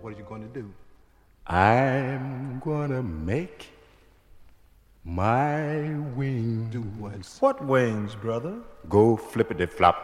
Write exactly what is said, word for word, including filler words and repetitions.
what are you going to do? I'm gonna make my wings. Do what? What wings, brother? Go flippity flop